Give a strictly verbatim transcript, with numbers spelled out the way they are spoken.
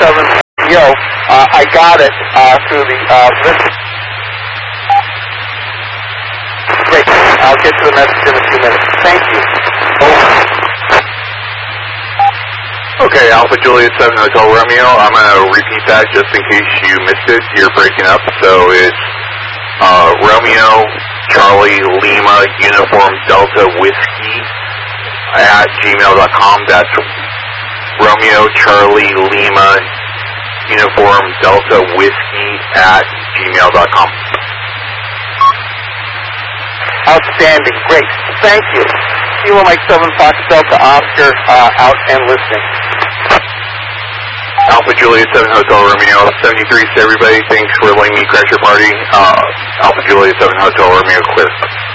seven, yo, uh, I got it uh, through the uh, list. Great. I'll get to the message in a few minutes. Thank you. Over. Okay, Alpha Juliet seven Hotel Romeo. I'm going to repeat that just in case you missed it. You're breaking up. So it's uh, Romeo, Charlie, Lima, Uniform, Delta, Whiskey at gmail dot com. That's Romeo, Charlie, Lima, Uniform, Delta, Whiskey at gmail dot com. Outstanding. Great. Thank you. Kilo Mike seven Fox Delta Oscar uh, out and listening. Alpha Juliet seven Hotel Romeo seventy-three to everybody. Thanks for letting me crash your party. Uh, Alpha Juliet seven Hotel Romeo clear.